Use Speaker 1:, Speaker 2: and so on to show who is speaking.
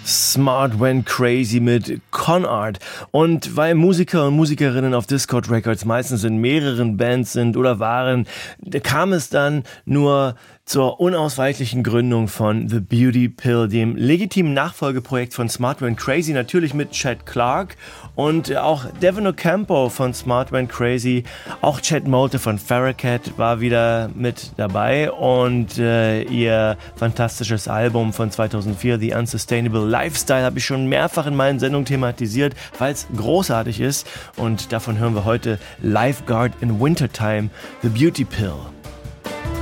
Speaker 1: Smart Went Crazy mit Con Art. Und weil Musiker und Musikerinnen auf Dischord Records meistens in mehreren Bands sind oder waren, kam es dann nur zur unausweichlichen Gründung von The Beauty Pill, dem legitimen Nachfolgeprojekt von Smart Went Crazy, natürlich mit Chad Clark und auch Devin Ocampo von Smart Went Crazy, auch Chad Molte von Farrakhat war wieder mit dabei und ihr fantastisches Album von 2004, The Unsustainable Lifestyle, habe ich schon mehrfach in meinen Sendungen thematisiert, weil es großartig ist, und davon hören wir heute Lifeguard in Wintertime, The Beauty Pill.